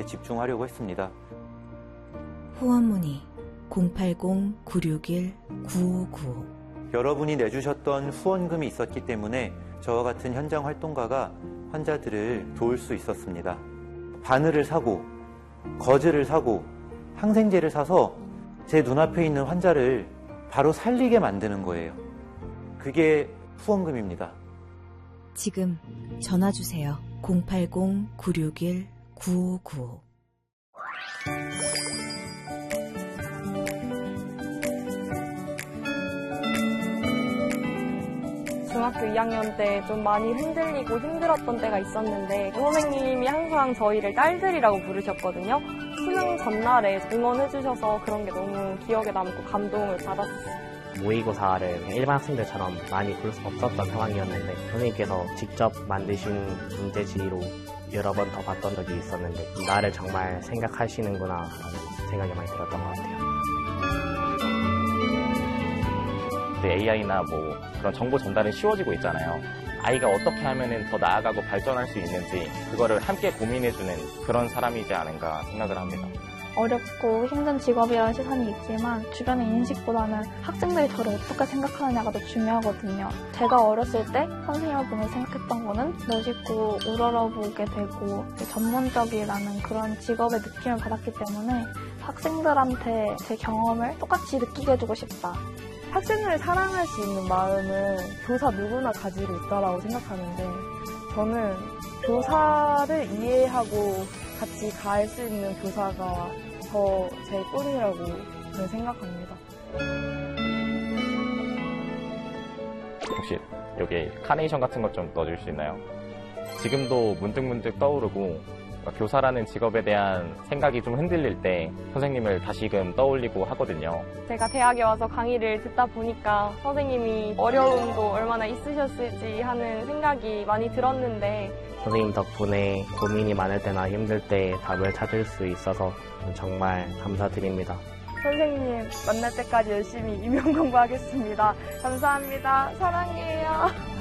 집중하려고 했습니다. 후원 문의 080-961-9595. 여러분이 내주셨던 후원금이 있었기 때문에 저와 같은 현장 활동가가 환자들을 도울 수 있었습니다. 바늘을 사고 거즈를 사고 항생제를 사서 제 눈앞에 있는 환자를 바로 살리게 만드는 거예요. 그게 후원금입니다. 지금 전화 주세요. 080-961-9595. 중학교 2학년 때 좀 많이 흔들리고 힘들었던 때가 있었는데 선생님이 항상 저희를 딸들이라고 부르셨거든요. 수능 전날에 응원해주셔서 그런 게 너무 기억에 남고 감동을 받았어요. 모의고사를 일반 학생들처럼 많이 볼 수 없었던 상황이었는데 선생님께서 직접 만드신 문제지로 여러 번 더 봤던 적이 있었는데 나를 정말 생각하시는구나 라는 생각이 많이 들었던 것 같아요. AI나 뭐 그런 정보 전달은 쉬워지고 있잖아요. 아이가 어떻게 하면 더 나아가고 발전할 수 있는지 그거를 함께 고민해주는 그런 사람이지 않은가 생각을 합니다. 어렵고 힘든 직업이라는 시선이 있지만 주변의 인식보다는 학생들이 저를 어떻게 생각하느냐가 더 중요하거든요. 제가 어렸을 때 선생님을 보면서 생각했던 거는 멋있고 우러러보게 되고 전문적이라는 그런 직업의 느낌을 받았기 때문에 학생들한테 제 경험을 똑같이 느끼게 해주고 싶다. 학생을 사랑할 수 있는 마음은 교사 누구나 가지고 있다고 생각하는데 저는 교사를 이해하고 같이 갈 수 있는 교사가 더 제 꿈이라고 저는 생각합니다. 혹시 여기 카네이션 같은 것 좀 넣어줄 수 있나요? 지금도 문득문득 떠오르고 교사라는 직업에 대한 생각이 좀 흔들릴 때 선생님을 다시금 떠올리고 하거든요. 제가 대학에 와서 강의를 듣다 보니까 선생님이 어려움도 얼마나 있으셨을지 하는 생각이 많이 들었는데 선생님 덕분에 고민이 많을 때나 힘들 때 답을 찾을 수 있어서 정말 감사드립니다. 선생님 만날 때까지 열심히 임용 공부하겠습니다. 감사합니다. 사랑해요.